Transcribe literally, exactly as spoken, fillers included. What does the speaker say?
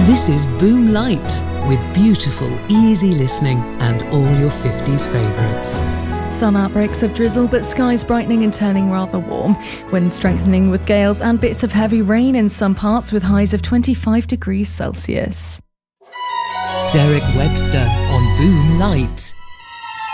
This is Boom Light, with beautiful, easy listening and all your fifties favourites. Some outbreaks of drizzle, but skies brightening and turning rather warm. Wind strengthening with gales and bits of heavy rain in some parts, with highs of twenty-five degrees Celsius. Derek Webster on Boom Light.